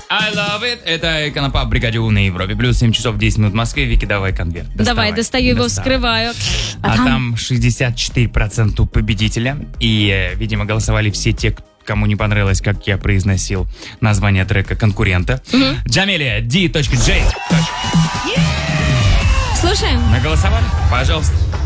I love it. Это Конопап в бригаде У на Европе. Плюс 7 часов 10 минут в Москве. Вики, давай конверт. Давай, достаю его, вскрываю. А там 64% у победителя. И, видимо, голосовали все те, кому не понравилось, как я произносил название трека конкурента. Джамилия, D.J. Слушаем. Наголосовали? Пожалуйста.